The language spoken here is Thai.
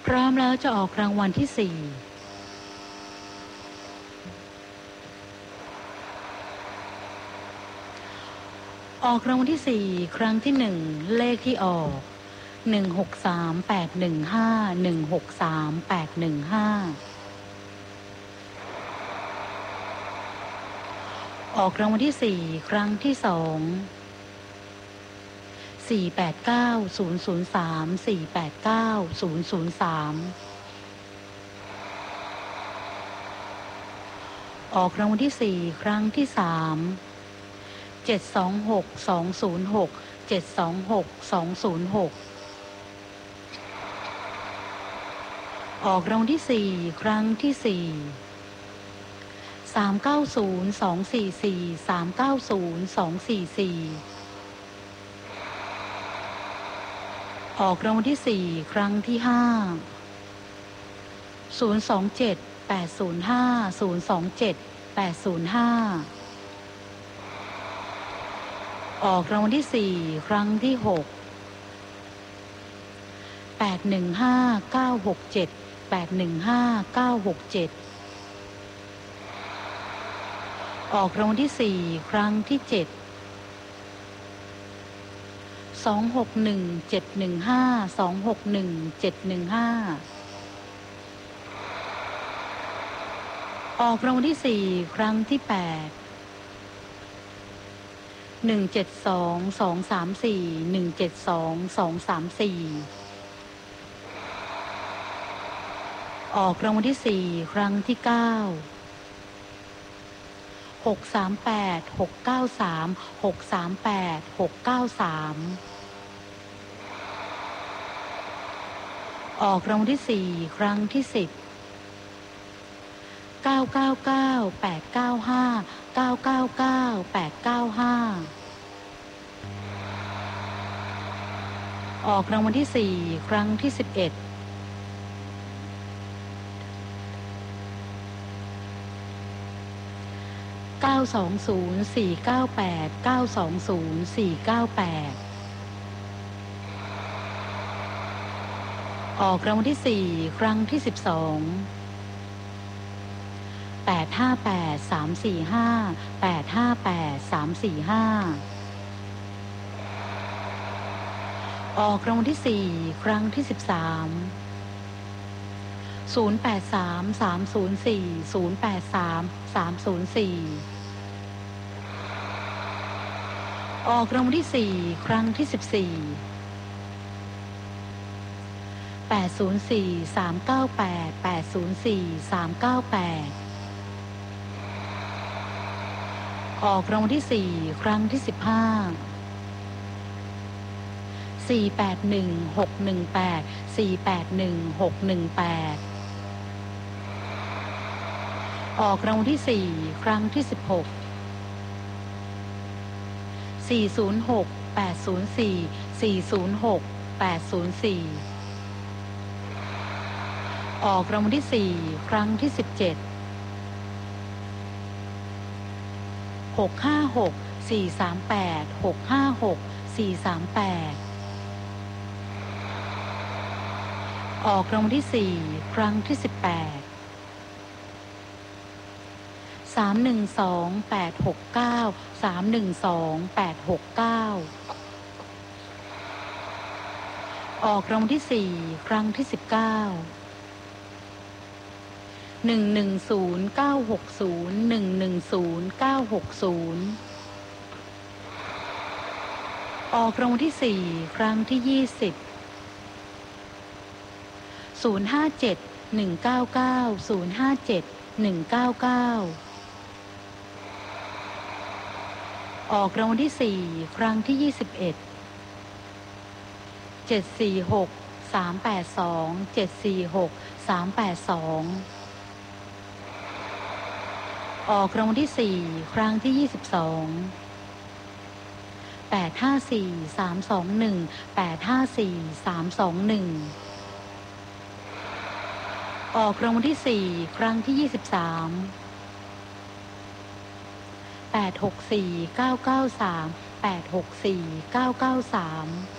พร้อมแล้วจะออกรางวัลที่สี่ออกรางวัลที่สี่ครั้งที่หนึ่งเลขที่ออก163815 163815ออกรางวัลที่สี่ครั้งที่สอง489003 489003ออกรางวัลที่สี่ครั้งที่สาม726206 726206ออกรางวัลที่สี่ครั้งที่สี่390244 390244ออกรางวัลที่สี่ครั้งที่ห้า027805 027805ออกรางวัลที่สี่ครั้งที่หก815967 815967ออกรางวัลที่สี่ครั้งที่เจ็ด261715 261715ออกรางวัลที่สี่ครั้งที่แปด172234 172234ออกรางวัลที่สี่ครั้งที่เก้า638 693 638 693ออกรางวัลที่สี่ครั้งที่สิบ999 895 999 895ออกรางวัลที่สี่ครั้งที่11 920 498 920 498ออกรางวัลที่สี่ครั้งที่12 858 345 858 345ออกรางวัลที่สี่ครั้งที่13 083 304 083 304ออกรางวัลที่สี่ครั้งที่14 804 398 804 398ออกรางวัลที่สี่ครั้งที่15 481 618 481 618ออกรางวัลที่สี่ครั้งที่16 406 804 406 804ออกรางวัลที่สี่ครั้งที่17 656 438 656 438ออกรางวัลที่สี่ครั้งที่18 312 869 312 869ออกรางวัลที่สี่ครั้งที่19 110 960 110 960ออกรางวัลที่สี่ครั้งที่20 057 199 057 199ออกรางวัลที่สี่ครั้งที่21 746 382 746 382ออกรางวัลที่สี่ครั้งที่22 854 321 854 321ออกรางวัลที่สี่ครั้งที่23 864 993 864 993